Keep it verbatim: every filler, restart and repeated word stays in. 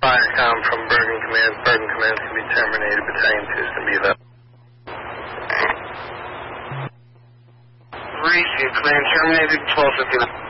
Viacom from Bergen Command. Bergen Command can be terminated. Battalion two is to be left. Reese, Command terminated. twelve fifty.